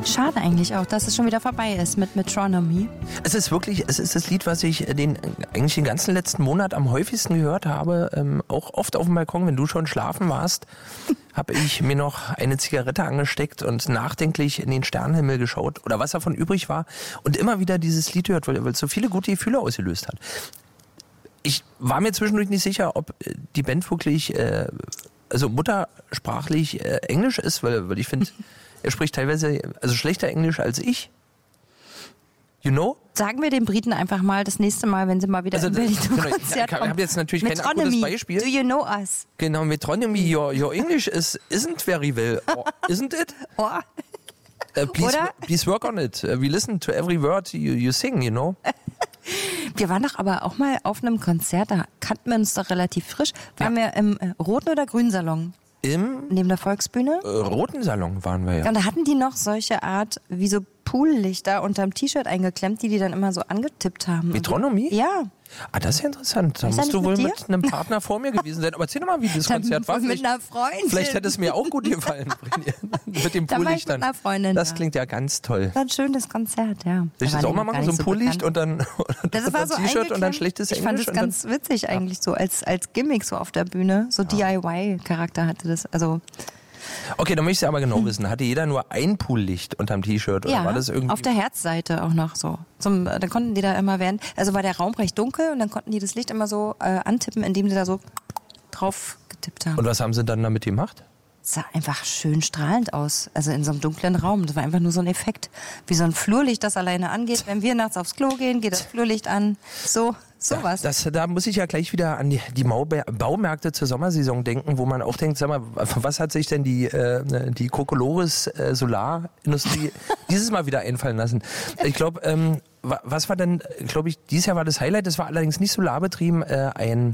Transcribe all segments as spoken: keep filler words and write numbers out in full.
Schade eigentlich auch, dass es schon wieder vorbei ist mit Metronomy. Es ist wirklich, es ist das Lied, was ich den, eigentlich den ganzen letzten Monat am häufigsten gehört habe. Ähm, auch oft auf dem Balkon, wenn du schon schlafen warst, habe ich mir noch eine Zigarette angesteckt und nachdenklich in den Sternenhimmel geschaut oder was davon übrig war und immer wieder dieses Lied gehört, weil, weil es so viele gute Gefühle ausgelöst hat. Ich war mir zwischendurch nicht sicher, ob die Band wirklich, äh, also muttersprachlich äh, Englisch ist, weil, weil ich finde, er spricht teilweise also schlechter Englisch als ich. You know? Sagen wir den Briten einfach mal das nächste Mal, wenn sie mal wieder Also, in Berlin zum genau, Konzert ich kommen. habe jetzt natürlich kein akutes Beispiel. Do you know us? Genau, Metronomy, your, your English is, isn't very well, oh, isn't it? Oh. Uh, please, Oder? please work on it. Uh, we listen to every word you, you sing, you know? Wir waren doch aber auch mal auf einem Konzert, da kannten wir uns doch relativ frisch. Waren Ja. wir im äh, roten oder grünen Salon? Im Neben der Volksbühne? äh, roten Salon waren wir ja. Und da hatten die noch solche Art, wie so Poollichter unterm T-Shirt eingeklemmt, die die dann immer so angetippt haben. Metronomy? Ja. Ah, das ist ja interessant. Da Ist musst er du nicht wohl mit mit, dir? einem Partner vor mir gewesen sein. Aber erzähl doch mal, wie das Dann Konzert war. mit Vielleicht, einer Freundin. vielleicht hätte es mir auch gut gefallen. mit dem Da war ich mit Poollichtern. einer Freundin Das da. klingt ja ganz toll. War ein schönes Konzert, ja. Soll ich Da das auch waren mal die noch machen? gar So nicht ein Poollicht bekannt. und dann Das und war dann so T-Shirt und dann eingeklemmt. schlechtes Ich fand Englisch. das und dann, ganz witzig eigentlich so, als, als Gimmick so auf der Bühne. So D I Y-Charakter hatte das. Also okay, dann möchte ich aber genau wissen. Hatte jeder nur ein Poollicht unterm T-Shirt? Oder ja, war das irgendwie auf der Herzseite auch noch so. Zum, dann konnten die da immer während, also war der Raum recht dunkel und dann konnten die das Licht immer so äh, antippen, indem sie da so drauf getippt haben. Und was haben sie dann damit gemacht? Es sah einfach schön strahlend aus, also in so einem dunklen Raum. Das war einfach nur so ein Effekt, wie so ein Flurlicht, das alleine angeht. Wenn wir nachts aufs Klo gehen, geht das Flurlicht an. So, sowas. Ja, das, da muss ich ja gleich wieder an die, die Mauber- Baumärkte zur Sommersaison denken, wo man auch denkt, sag mal, was hat sich denn die, äh, die Kokolores äh, Solarindustrie dieses Mal wieder einfallen lassen? Ich glaube, ähm, wa- was war denn, glaube ich, dieses Jahr war das Highlight, das war allerdings nicht solarbetrieben, äh, ein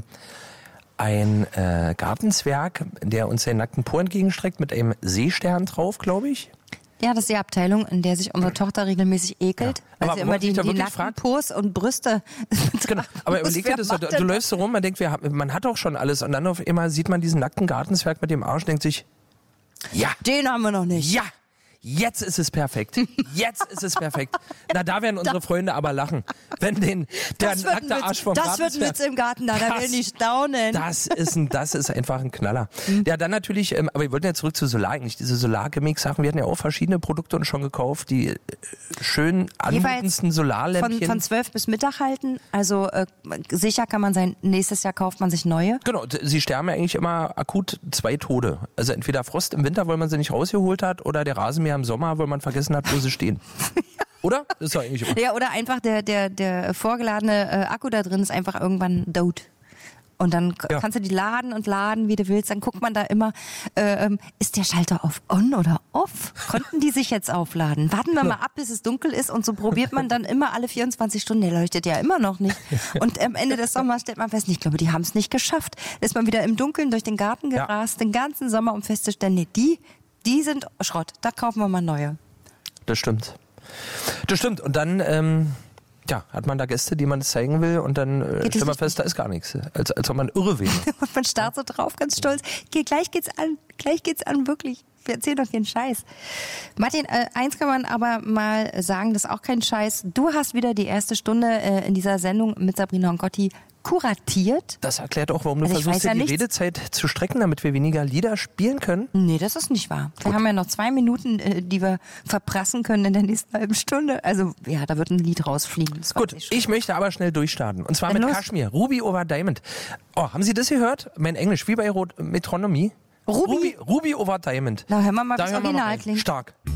ein äh, Gartenzwerg, der uns seinen nackten Po entgegenstreckt mit einem Seestern drauf, glaube ich. Ja, das ist die Abteilung, in der sich unsere Tochter regelmäßig ekelt, Ja. weil Aber sie wo immer man die, sich da die wirklich nackten fragt- Pos und Brüste Genau. Aber überleg dir das, so, du, du läufst so rum, man denkt, wir haben, man hat doch schon alles und dann auf einmal sieht man diesen nackten Gartenzwerg mit dem Arsch und denkt sich, ja, Den haben wir noch nicht. ja, jetzt ist es perfekt. Jetzt ist es perfekt. Na, da werden unsere Freunde aber lachen. Wenn den, der Das wird ein nackte Witz. Arsch vom Das wird ein Gartenzwerg... Witz im Garten, da, da Das- werden die staunen. Das ist, ein, das ist einfach ein Knaller. Ja, dann natürlich, ähm, aber wir wollten ja zurück zu Solar, eigentlich diese Solar-Gimmick-Sachen. Wir hatten ja auch verschiedene Produkte uns schon gekauft, die äh, schön anmutendsten Solarlämpchen. Von, von zwölf bis Mittag halten. Also äh, sicher kann man sein, nächstes Jahr kauft man sich neue. Genau, d- sie sterben ja eigentlich immer akut zwei Tode. Also entweder Frost im Winter, weil man sie nicht rausgeholt hat, oder der Rasenmäher im Sommer, weil man vergessen hat, wo sie stehen. Oder? Das ist doch eigentlich immer. Ja, oder einfach der, der, der vorgeladene äh, Akku da drin ist einfach irgendwann dood. Und dann k- Ja. kannst du die laden und laden, wie du willst. Dann guckt man da immer, äh, ähm, ist der Schalter auf on oder off? Konnten die sich jetzt aufladen? Warten wir mal ab, bis es dunkel ist. Und so probiert man dann immer alle vierundzwanzig Stunden. Der leuchtet ja immer noch nicht. Und am Ende des Sommers stellt man fest, ich glaube, die haben es nicht geschafft. Ist man wieder im Dunkeln durch den Garten Ja. gerast, den ganzen Sommer, um festzustellen, nee, die, die sind Schrott. Da kaufen wir mal neue. Das stimmt. Das stimmt. Und dann ähm, ja, hat man da Gäste, die man es zeigen will und dann äh, Geht es stellt man nicht fest, da ist gar nichts. Als, als ob man irre wäre. Und man starrt so drauf, ganz stolz. Geh, gleich geht's an, gleich geht's an, wirklich. Wir erzählen doch den Scheiß. Martin, äh, eins kann man aber mal sagen, das ist auch kein Scheiß. Du hast wieder die erste Stunde äh, in dieser Sendung mit Sabrina und Gotti kuratiert. Das erklärt auch, warum du Also ich versuchst, weiß ja dir die nichts. Redezeit zu strecken, damit wir weniger Lieder spielen können. Nee, das ist nicht wahr. Wir haben ja noch zwei Minuten, äh, die wir verprassen können in der nächsten halben Stunde. Also, ja, da wird ein Lied rausfliegen. Das weiß Gut, ich schon. ich möchte aber schnell durchstarten. Und zwar Dann mit los. Kashmir, Ruby over Diamond. Oh, haben Sie das gehört? Mein Englisch, wie bei Rot Metronomy. Ruby? Ruby, Ruby over Diamond. Na, hören wir mal, Da wie das hören wir mal Original rein. klingt. Stark.